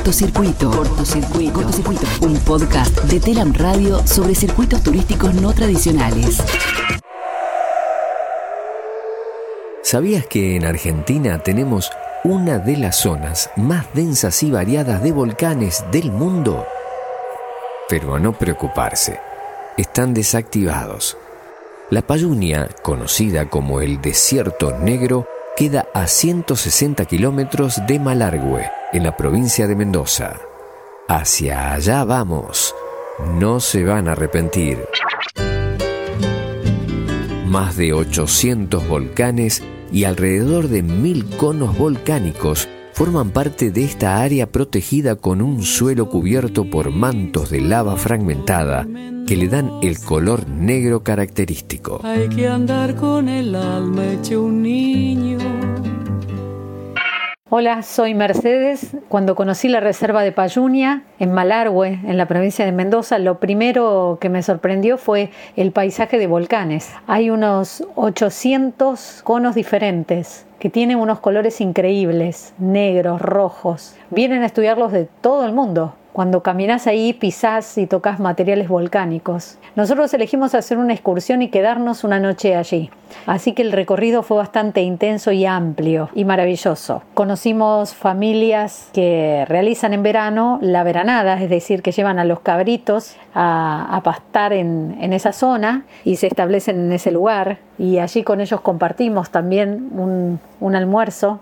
Cortocircuito. Un podcast de Telam Radio sobre circuitos turísticos no tradicionales. ¿Sabías que en Argentina tenemos una de las zonas más densas y variadas de volcanes del mundo? Pero a no preocuparse, están desactivados. La Payunia, conocida como el Desierto Negro, queda a 160 kilómetros de Malargüe, en la provincia de Mendoza. Hacia allá vamos, no se van a arrepentir. Más de 800 volcanes y alrededor de 1000 conos volcánicos forman parte de esta área protegida con un suelo cubierto por mantos de lava fragmentada que le dan el color negro característico. Hay que andar con el alma hecho un niño. Hola, soy Mercedes. Cuando conocí la reserva de Payunia, en Malargüe, en la provincia de Mendoza, lo primero que me sorprendió fue el paisaje de volcanes. Hay unos 800 conos diferentes que tienen unos colores increíbles, negros, rojos. Vienen a estudiarlos de todo el mundo. Cuando caminás ahí, pisás y tocas materiales volcánicos. Nosotros elegimos hacer una excursión y quedarnos una noche allí. Así que el recorrido fue bastante intenso y amplio y maravilloso. Conocimos familias que realizan en verano la veranada, es decir, que llevan a los cabritos a pastar en esa zona y se establecen en ese lugar. Y allí con ellos compartimos también un almuerzo.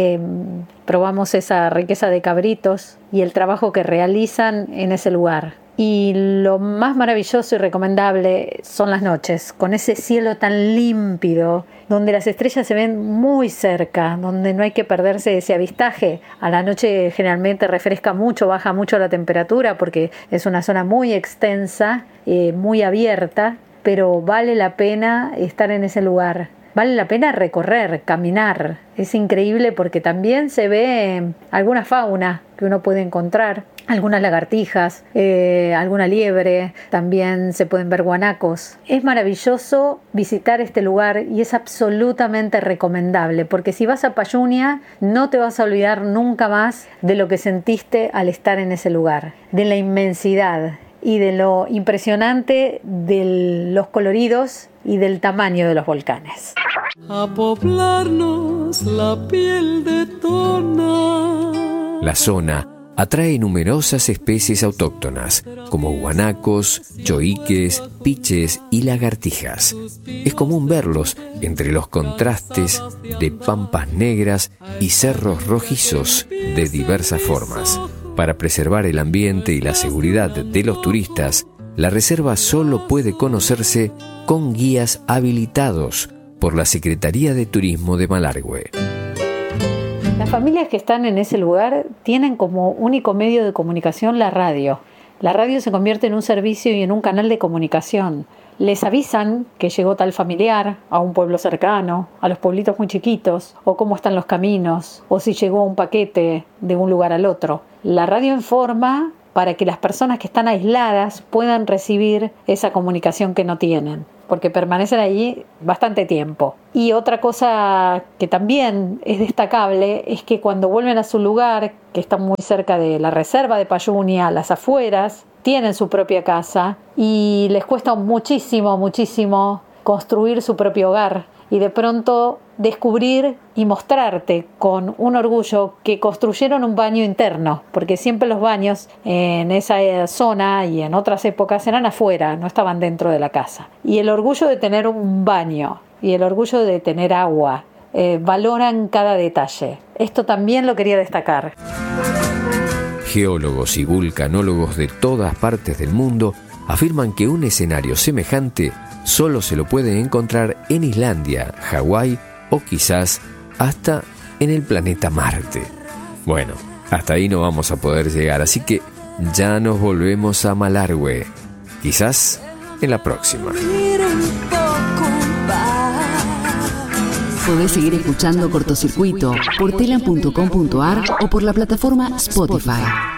Probamos esa riqueza de cabritos y el trabajo que realizan en ese lugar. Y lo más maravilloso y recomendable son las noches, con ese cielo tan límpido, donde las estrellas se ven muy cerca, donde no hay que perderse ese avistaje. A la noche generalmente refresca mucho, baja mucho la temperatura porque es una zona muy extensa, muy abierta, pero vale la pena estar en ese lugar. Vale la pena recorrer, caminar. Es increíble porque también se ve alguna fauna que uno puede encontrar, algunas lagartijas, alguna liebre, también se pueden ver guanacos. Es maravilloso visitar este lugar y es absolutamente recomendable porque si vas a Payunia no te vas a olvidar nunca más de lo que sentiste al estar en ese lugar, de la inmensidad y de lo impresionante de los coloridos y del tamaño de los volcanes. A poblarnos la piel de tona. La zona atrae numerosas especies autóctonas, como guanacos, choiques, piches y lagartijas. Es común verlos entre los contrastes de pampas negras y cerros rojizos de diversas formas. Para preservar el ambiente y la seguridad de los turistas, la reserva solo puede conocerse con guías habilitados por la Secretaría de Turismo de Malargüe. Las familias que están en ese lugar tienen como único medio de comunicación la radio. La radio se convierte en un servicio y en un canal de comunicación. Les avisan que llegó tal familiar a un pueblo cercano, a los pueblitos muy chiquitos, o cómo están los caminos, o si llegó un paquete de un lugar al otro. La radio informa para que las personas que están aisladas puedan recibir esa comunicación que no tienen, porque permanecen allí bastante tiempo. Y otra cosa que también es destacable es que cuando vuelven a su lugar, que está muy cerca de la reserva de Payunia, a las afueras, tienen su propia casa y les cuesta muchísimo construir su propio hogar y de pronto descubrir y mostrarte con un orgullo que construyeron un baño interno, porque siempre los baños en esa zona y en otras épocas eran afuera, no estaban dentro de la casa. Y el orgullo de tener un baño y el orgullo de tener agua, valoran cada detalle. Esto también lo quería destacar. Geólogos y vulcanólogos de todas partes del mundo afirman que un escenario semejante solo se lo puede encontrar en Islandia, Hawái o quizás hasta en el planeta Marte. Bueno, hasta ahí no vamos a poder llegar, así que ya nos volvemos a Malargüe. Quizás en la próxima. Podés seguir escuchando Cortocircuito por telam.com.ar o por la plataforma Spotify.